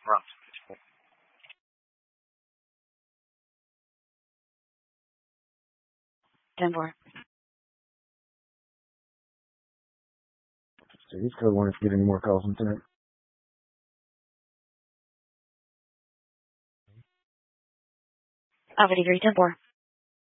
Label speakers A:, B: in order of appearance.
A: Front.
B: 10-4.
C: East Code 1 if you get any more calls in tonight.
B: Alpha Degree 10-4.